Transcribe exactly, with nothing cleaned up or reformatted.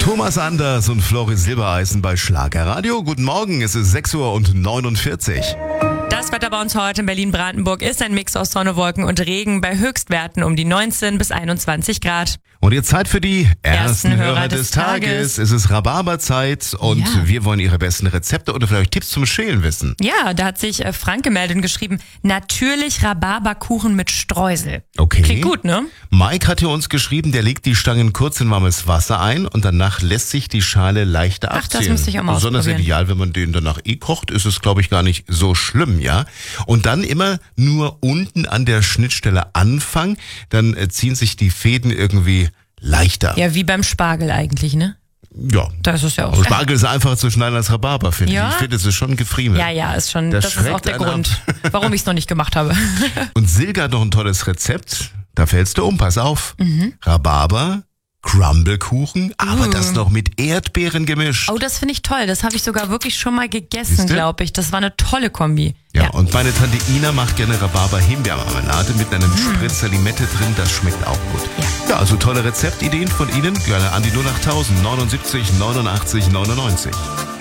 Thomas Anders und Floris Silbereisen bei Schlagerradio. Guten Morgen, es ist sechs Uhr neunundvierzig. Das Wetter bei uns heute in Berlin-Brandenburg ist ein Mix aus Sonne, Wolken und Regen bei Höchstwerten um die neunzehn bis einundzwanzig Grad. Und jetzt Zeit für die ersten, Ersten Hörer, Hörer des des Tages. Tages. Es ist Rhabarberzeit und Ja. wir wollen Ihre besten Rezepte oder vielleicht Tipps zum Schälen wissen. Ja, da hat sich äh, Frank gemeldet und geschrieben, natürlich Rhabarberkuchen mit Streusel. Okay. Klingt gut, ne? Mike hat hier uns geschrieben, der legt die Stangen kurz in warmes Wasser ein und danach lässt sich die Schale leichter Ach, das abziehen. müsste ich auch mal Besonders ausprobieren. ideal, wenn man den danach eh kocht, ist es, glaube ich, gar nicht so schlimm, ja. Und dann immer nur unten an der Schnittstelle anfangen, dann äh, ziehen sich die Fäden irgendwie leichter. Ja, wie beim Spargel eigentlich, ne? Ja. Das ist ja auch. Aber Spargel ist einfacher zu schneiden als Rhabarber, finde Ja? ich. Ich finde, es ist schon gefriemelt. Ja, ja, ist schon, Das das, ist auch schreckt der einen Grund, warum ich es noch nicht gemacht habe. Und Silke hat noch ein tolles Rezept. Da fällst du um, pass auf. Mhm. Rhabarber, Crumbleකුchen, aber Uh. das noch mit Erdbeeren gemischt. Oh, das finde ich toll. Das habe ich sogar wirklich schon mal gegessen, Siehste? glaube ich. Das war eine tolle Kombi. Ja, und meine Tante Ina macht gerne Rhabarber-Himbeermarmelade mit einem Spritzer Limette drin. Das schmeckt auch gut. Ja. Ja, also tolle Rezeptideen von Ihnen. Gerne an die null acht null null neunundsiebzig neunundachtzig neunundneunzig.